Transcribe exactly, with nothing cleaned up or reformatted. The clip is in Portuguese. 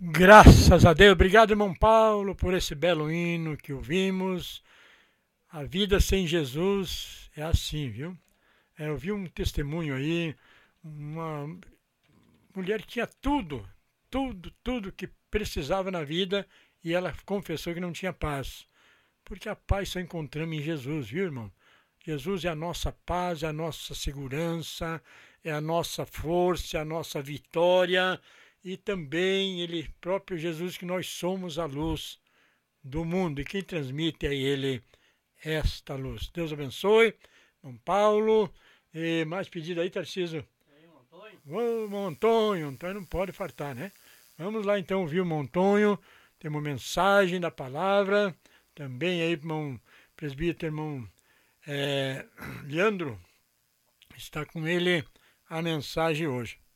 Graças a Deus. Obrigado, irmão Paulo, por esse belo hino que ouvimos. A vida sem Jesus é assim, viu? É, eu vi um testemunho aí, uma mulher que tinha tudo, tudo, tudo que precisava na vida e ela confessou que não tinha paz. Porque a paz só encontramos em Jesus, viu, irmão? Jesus é a nossa paz, é a nossa segurança, é a nossa força, é a nossa vitória e também ele próprio Jesus que nós somos a luz do mundo e quem transmite a ele esta luz. Deus abençoe, São Paulo. E mais pedido aí, Tarcísio? Ô, Montonho, Montonho não pode faltar, né? Vamos lá então ouvir o Montonho, tem uma mensagem da palavra, também aí, irmão presbítero, irmão é, Leandro, está com ele a mensagem hoje.